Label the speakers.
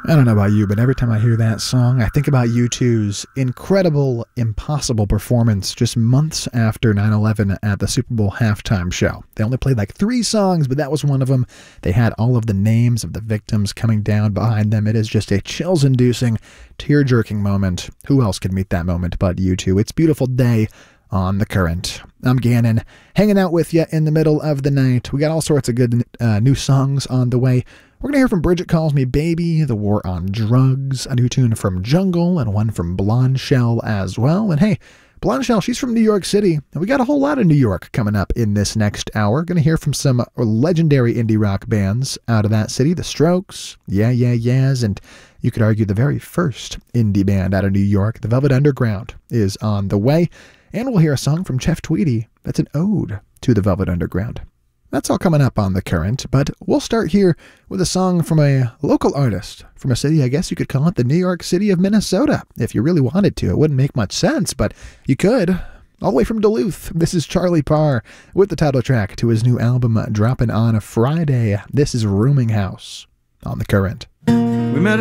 Speaker 1: I don't know about you, but every time I hear that song, I think about U2's incredible, impossible performance just months after 9/11 at the Super Bowl halftime show. They only played like 3 songs, but that was one of them. They had all of the names of the victims coming down behind them. It is just a chills-inducing, tear-jerking moment. Who else could meet that moment but U2? It's Beautiful Day on The Current. I'm Gannon, hanging out with you in the middle of the night. We got all sorts of good new songs on the way. We're going to hear from Bridget Calls Me Baby, The War on Drugs, a new tune from Jungle, and one from Blonde Shell as well. And hey, Blonde Shell, she's from New York City, and we got a whole lot of New York coming up in this next hour. Going to hear from some legendary indie rock bands out of that city, The Strokes, Yeah Yeah Yeahs, and you could argue the very first indie band out of New York, The Velvet Underground, is on the way. And we'll hear a song from Jeff Tweedy that's an ode to the Velvet Underground. That's all coming up on The Current, but we'll start here with a song from a local artist from a city, I guess you could call it the New York City of Minnesota, if you really wanted to. It wouldn't make much sense, but you could. All the way from Duluth, this is Charlie Parr with the title track to his new album dropping on a Friday. This is Rooming House on The Current.
Speaker 2: We met